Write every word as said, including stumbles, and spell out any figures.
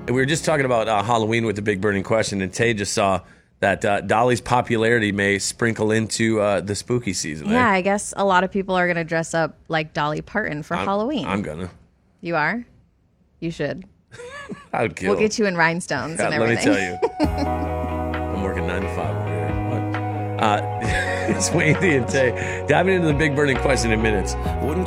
We were just talking about uh, Halloween with the big burning question, and Tay just saw that uh, Dolly's popularity may sprinkle into uh, the spooky season. Yeah, eh? I guess a lot of people are going to dress up like Dolly Parton for I'm, Halloween. I'm gonna. You are? You should. I would kill. We'll get you in rhinestones God, and everything. let me tell you. I'm working nine to five over here. What? Uh, it's Wendy and Tay diving into the big burning question in minutes.